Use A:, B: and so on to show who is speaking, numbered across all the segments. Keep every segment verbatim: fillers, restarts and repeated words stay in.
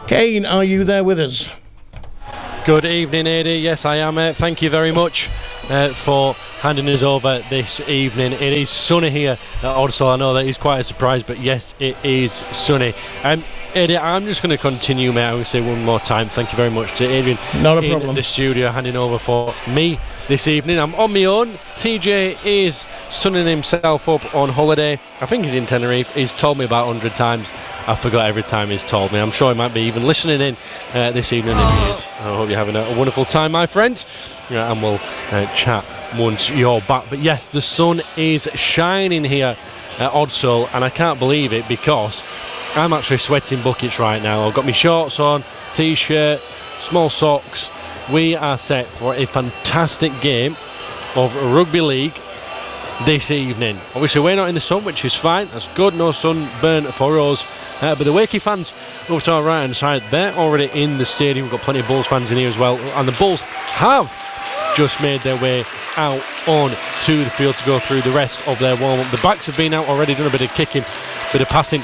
A: Kane, are you there with us?
B: Good evening, A D. Yes, I am. Uh, thank you very much uh, for handing us over this evening. It is sunny here at Odsal. I know that is quite a surprise, but yes, it is sunny. Um, A D, I'm just going to continue, mate. I will say one more time, thank you very much to Adrian.
A: Not a
B: in
A: problem.
B: The studio handing over for me this evening. I'm on my own. T J is sunning himself up on holiday. I think he's in Tenerife. He's told me about one hundred times. I forgot every time he's told me. I'm sure he might be even listening in uh, this evening if he is. I hope you're having a, a wonderful time, my friend. Yeah, and we'll uh, chat once you're back. But yes, the sun is shining here at Odsal, and I can't believe it because I'm actually sweating buckets right now. I've got my shorts on, t-shirt, small socks. We are set for a fantastic game of rugby league this evening. Obviously we're not in the sun, which is fine. That's good, no sunburn for us. Uh, but the Wakey fans over to our right hand side, they're already in the stadium. We've got plenty of Bulls fans in here as well, and the Bulls have just made their way out on to the field to go through the rest of their warm-up. The backs have been out already, done a bit of kicking, bit of passing,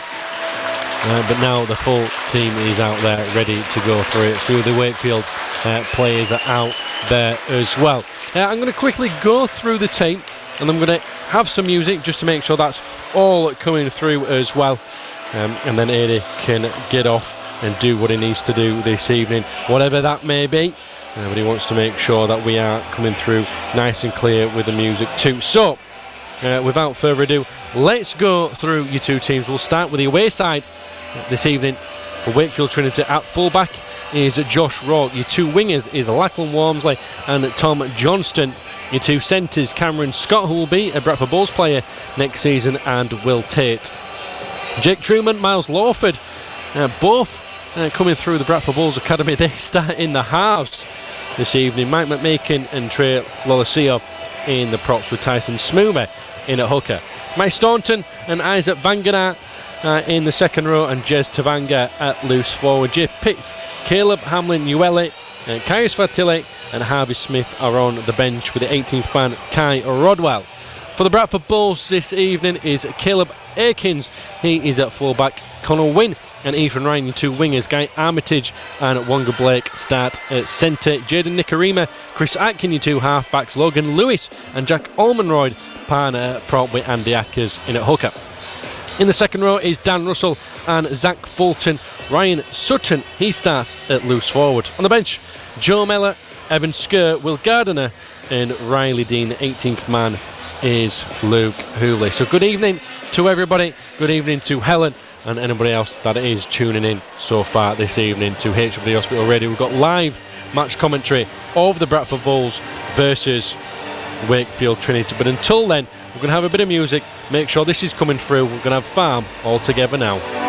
B: uh, but now the full team is out there ready to go through it. Through the Wakefield uh, players are out there as well. Uh, I'm going to quickly go through the team, and I'm going to have some music just to make sure that's all coming through as well. Um, and then Adi can get off and do what he needs to do this evening, whatever that may be. Uh, but he wants to make sure that we are coming through nice and clear with the music too. So, uh, without further ado, let's go through your two teams. We'll start with the away side this evening. For Wakefield Trinity, at fullback is Josh Rourke. Your two wingers is Lachlan Walmsley and Tom Johnston. Your two centres, Cameron Scott, who will be a Bradford Bulls player next season, and Will Tate. Jake Truman, Miles Lawford, uh, both uh, coming through the Bradford Bulls Academy. They start in the halves this evening. Mike McMakin and Trey Lolosio in the props, with Tyson Smoomer in at hooker. Mike Staunton and Isaac Vanganart uh, in the second row, and Jez Tavanga at loose forward. Jay Pitts, Caleb Hamlin-Uele, uh, Kaius Fatile and Harvey Smith are on the bench, with the eighteenth man Kai Rodwell. For the Bradford Bulls this evening is Caleb Akins. He is at fullback. Connor Wynn and Ethan Ryan, your two wingers. Guy Armitage and Wonga Blake start at centre. Jaden Nikarima, Chris Atkin, your two halfbacks. Logan Lewis and Jack Almonroyd partner prop with Andy Ackers in at hooker. In the second row is Dan Russell and Zach Fulton. Ryan Sutton, he starts at loose forward. On the bench, Joe Mellor, Evan Skur, Will Gardiner and Riley Dean. The eighteenth man is Luke Hooley. So good evening to everybody. Good evening to Helen and anybody else that is tuning in so far this evening to H W D Hospital Radio. We've got live match commentary of the Bradford Bulls versus Wakefield Trinity. But until then, we're going to have a bit of music. Make sure this is coming through. We're going to have Farm all together now.